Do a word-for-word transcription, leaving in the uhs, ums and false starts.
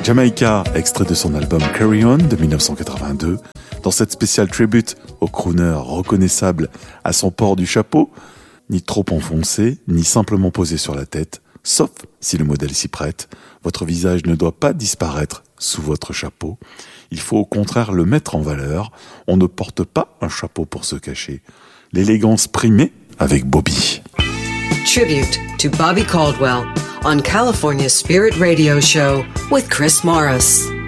Jamaica, extrait de son album Carry On de dix-neuf cent quatre-vingt-deux. Dans cette spéciale tribute au crooner reconnaissable à son port du chapeau, ni trop enfoncé, ni simplement posé sur la tête, sauf si le modèle s'y prête. Votre visage ne doit pas disparaître sous votre chapeau. Il faut au contraire le mettre en valeur. On ne porte pas un chapeau pour se cacher. L'élégance primée avec Bobby. Tribute to Bobby Caldwell on California's Spirit Radio Show with Chris Morris.